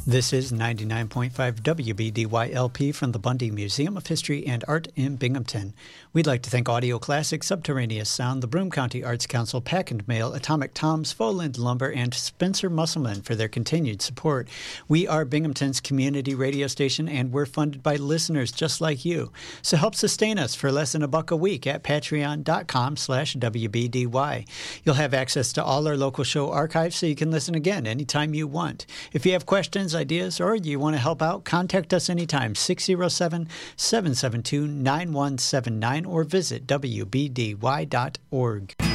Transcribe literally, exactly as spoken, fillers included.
This is ninety-nine point five W B D Y L P from the Bundy Museum of History and Art in Binghamton. We'd like to thank Audio Classic, Subterraneous Sound, the Broome County Arts Council, Pack and Mail, Atomic Toms, Foland Lumber, and Spencer Musselman for their continued support. We are Binghamton's community radio station, and we're funded by listeners just like you. So help sustain us for less than a buck a week at patreon.com slash WBDY. You'll have access to all our local show archives so you can listen again anytime you want. If you have questions, ideas, or you want to help out, contact us anytime, six oh seven, seven seven two, nine one seven nine, or visit W B D Y dot org.